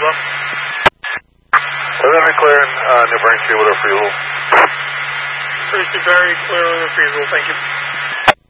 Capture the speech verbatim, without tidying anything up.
well. Very clear in uh, New Braintree with a freewheel. Tracy Berry, clear with a freewheel, thank you.